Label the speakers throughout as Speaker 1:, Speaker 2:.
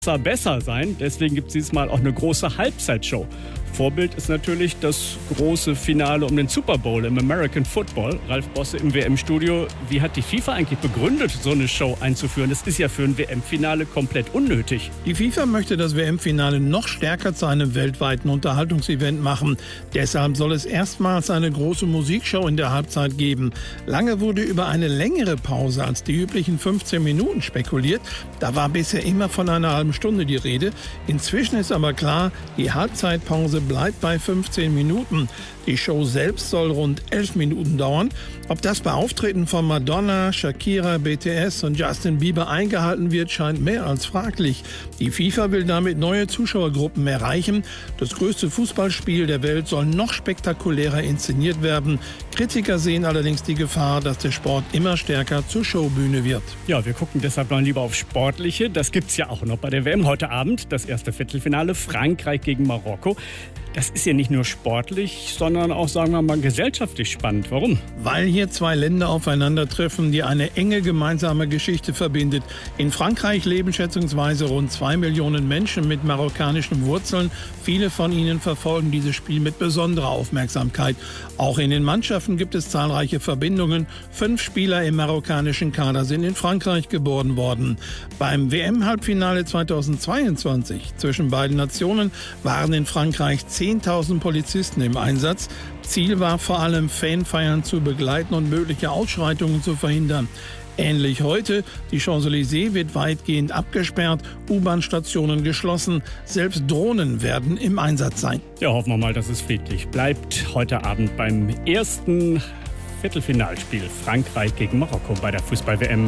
Speaker 1: besser sein. Deswegen gibt es dieses Mal auch eine große Halbzeitshow. Vorbild ist natürlich das große Finale um den Super Bowl im American Football. Ralf Bosse im WM-Studio. Wie hat die FIFA eigentlich begründet, so eine Show einzuführen? Das ist ja für ein WM-Finale komplett unnötig.
Speaker 2: Die FIFA möchte das WM-Finale noch stärker zu einem weltweiten Unterhaltungsevent machen. Deshalb soll es erstmals eine große Musikshow in der Halbzeit geben. Lange wurde über eine längere Pause als die üblichen 15 Minuten spekuliert. Da war bisher immer von einer halben Stunde die Rede. Inzwischen ist aber klar, die Halbzeitpause bleibt bei 15 Minuten. Die Show selbst soll rund 11 Minuten dauern. Ob das bei Auftritten von Madonna, Shakira, BTS und Justin Bieber eingehalten wird, scheint mehr als fraglich. Die FIFA will damit neue Zuschauergruppen erreichen. Das größte Fußballspiel der Welt soll noch spektakulärer inszeniert werden. Kritiker sehen allerdings die Gefahr, dass der Sport immer stärker zur Showbühne wird.
Speaker 1: Ja, wir gucken deshalb mal lieber auf Sportliche. Das gibt's ja auch noch bei der WM heute Abend. Das erste Viertelfinale, Frankreich gegen Marokko. Das ist ja nicht nur sportlich, sondern auch, sagen wir mal, gesellschaftlich spannend. Warum?
Speaker 2: Weil hier zwei Länder aufeinandertreffen, die eine enge gemeinsame Geschichte verbindet. In Frankreich leben schätzungsweise rund 2 Millionen Menschen mit marokkanischen Wurzeln. Viele von ihnen verfolgen dieses Spiel mit besonderer Aufmerksamkeit. Auch in den Mannschaften gibt es zahlreiche Verbindungen. 5 Spieler im marokkanischen Kader sind in Frankreich geboren worden. Beim WM-Halbfinale 2022 zwischen beiden Nationen waren in Frankreich 10.000 Polizisten im Einsatz. Ziel war vor allem, Fanfeiern zu begleiten und mögliche Ausschreitungen zu verhindern. Ähnlich heute, die Champs-Élysées wird weitgehend abgesperrt, U-Bahn-Stationen geschlossen, selbst Drohnen werden im Einsatz sein.
Speaker 1: Ja, hoffen wir mal, dass es friedlich bleibt. Heute Abend beim ersten Viertelfinalspiel Frankreich gegen Marokko bei der Fußball-WM.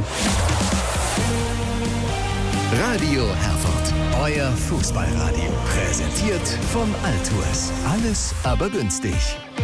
Speaker 3: Radio Herford, euer Fußballradio. Präsentiert von Altours. Alles aber günstig.